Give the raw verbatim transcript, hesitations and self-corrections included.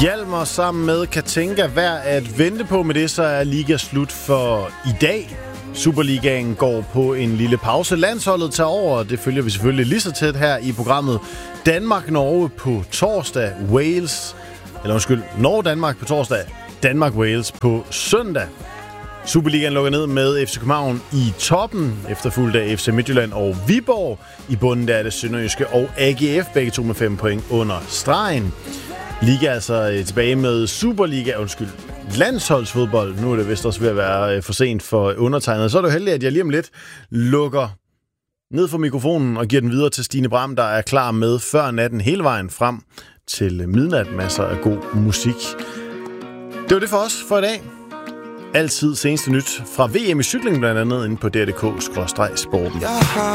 Hjalmar sammen med Katinka værd at vente på. Med det så er liga slut for i dag. Superligaen går på en lille pause. Landsholdet tager over, det følger vi selvfølgelig lige så tæt her i programmet. Danmark-Norge på torsdag, Wales, eller undskyld, Norge-Danmark på torsdag, Danmark-Wales på søndag. Superligaen lukker ned med F C København i toppen, efterfulgt af F C Midtjylland og Viborg. I bunden der er det Sønderjyske og A G F, begge to med fem point under stregen. Liga er altså tilbage med Superliga, undskyld, landsholdsfodbold. Nu er det vist også ved at være for sent for undertegnet. Så er det jo heldigt, at jeg lige om lidt lukker ned for mikrofonen og giver den videre til Stine Bram, der er klar med før natten hele vejen frem til midnat. Masser af god musik. Det var det for os for i dag. Altid seneste nyt fra V M i cykling, blandt andet inde på D R punktum D K skråstreg sporten.